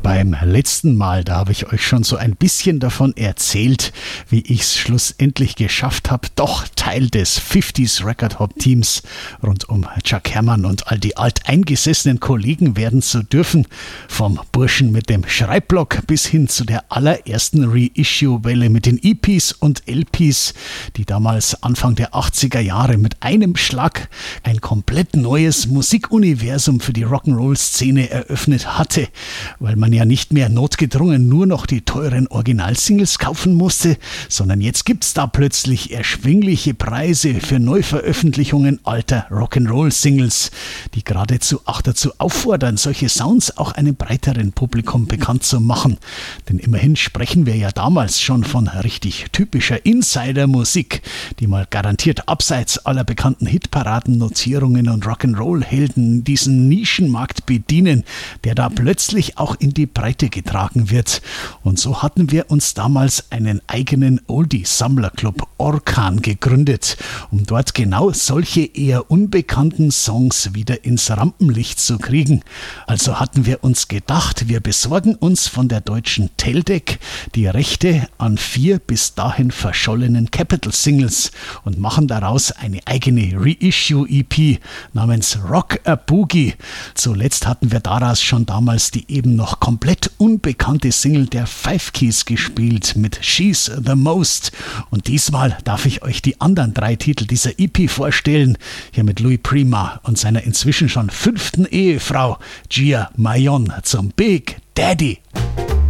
Beim letzten Mal, da habe ich euch schon so ein bisschen davon erzählt, wie ich es schlussendlich geschafft habe, doch Teil des 50s Record Hop Teams rund um Chuck Herrmann und all die alteingesessenen Kollegen werden zu dürfen. Vom Burschen mit dem Schreibblock bis hin zu der allerersten Reissue-Welle mit den EPs und LPs, die damals Anfang der 80er Jahre mit einem Schlag ein komplett neues Musikuniversum für die Rock'n'Roll-Szene eröffnet hatte, weil man ja nicht mehr notgedrungen nur noch die teuren Originalsingles kaufen musste, sondern jetzt gibt's da plötzlich erschwingliche Preise für Neuveröffentlichungen alter Rock'n'Roll-Singles, die geradezu auch dazu auffordern, solche Sounds auch einem breiteren Publikum bekannt zu machen. Denn immerhin sprechen wir ja damals schon von richtig typischer Insider-Musik, die mal garantiert abseits aller bekannten Hitparaden-Notierungen und Rock'n'Roll-Helden diesen Nischenmarkt bedienen, der da plötzlich auch in die Breite getragen wird. Und so hatten wir uns damals einen eigenen Oldie-Sammlerclub Orkan gegründet, um dort genau solche eher unbekannten Songs wieder ins Rampenlicht zu kriegen. Also hatten wir uns gedacht, wir besorgen uns von der deutschen Teldec die Rechte an 4 bis dahin verschollenen Capitol-Singles und machen daraus eine eigene Reissue-EP namens Rock a Boogie. Zuletzt hatten wir daraus schon damals die eben noch komplett unbekannte Single der Five Keys gespielt mit She's the Most. Und diesmal darf ich euch die anderen 3 Titel dieser EP vorstellen. Hier mit Louis Prima und seiner inzwischen schon 5. Ehefrau Gia Mayon zum Big Daddy.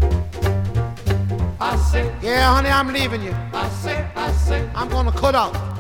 I say, yeah, honey, I'm leaving you. I say, I'm gonna cut out.